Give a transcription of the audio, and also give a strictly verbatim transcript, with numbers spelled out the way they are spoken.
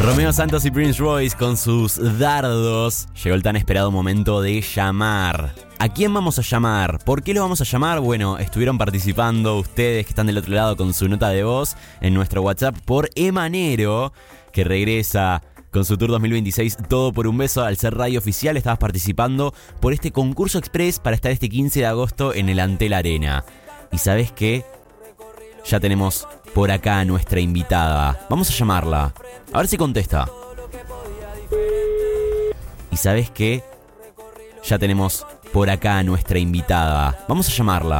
Romeo Santos y Prince Royce con sus dardos. Llegó el tan esperado momento de llamar. ¿A quién vamos a llamar? ¿Por qué lo vamos a llamar? Bueno, estuvieron participando ustedes que están del otro lado con su nota de voz en nuestro WhatsApp por Emanero, que regresa con su Tour dos mil veintiséis Todo por un Beso. Al ser radio oficial estabas participando por este concurso express para estar este quince de agosto en el Antel Arena. ¿Y sabes qué? Ya tenemos por acá a nuestra invitada. Vamos a llamarla. A ver si contesta. ¿Y sabes qué? Ya tenemos por acá a nuestra invitada. Vamos a llamarla.